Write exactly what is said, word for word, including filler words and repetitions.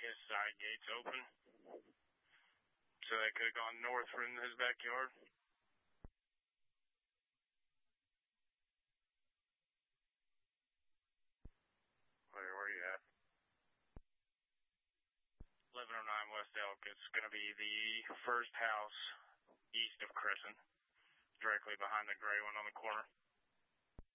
his side gates open. So they could have gone north from his backyard. Where, where are you at? eleven oh nine West Elk. It's going to be the first house east of Crescent, directly behind the gray one on the corner.